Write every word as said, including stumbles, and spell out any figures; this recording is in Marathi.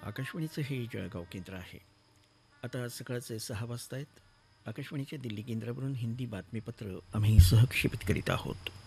आकाशवाणीचं हे जळगाव केंद्र आहे. आता सकाळचे सहा वाजता आहेत. आकाशवाणीच्या दिल्ली केंद्रावरून हिंदी बातमीपत्र आम्ही सहक्षेपित करीत आहोत.